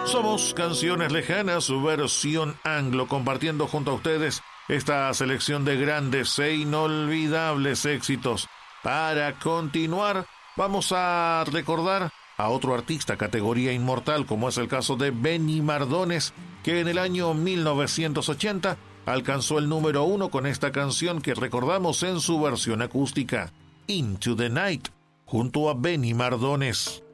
Somos Canciones Lejanas, su versión anglo, compartiendo junto a ustedes esta selección de grandes e inolvidables éxitos. Para continuar, vamos a recordar a otro artista categoría inmortal, como es el caso de Benny Mardones, que en el año 1980 alcanzó el número 1 con esta canción que recordamos en su versión acústica, Into the Night, junto a Benny Mardones.